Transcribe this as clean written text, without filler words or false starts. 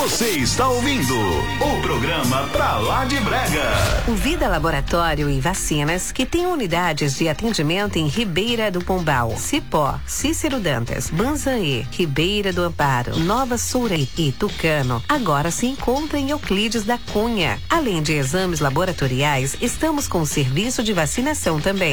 Você está ouvindo o programa Pra Lá de Brega. O Vida Laboratório e Vacinas, que tem unidades de atendimento em Ribeira do Pombal, Cipó, Cícero Dantas, Banzaê, Ribeira do Amparo, Nova Soura e Tucano, agora se encontra em Euclides da Cunha. Além de exames laboratoriais, estamos com o serviço de vacinação também.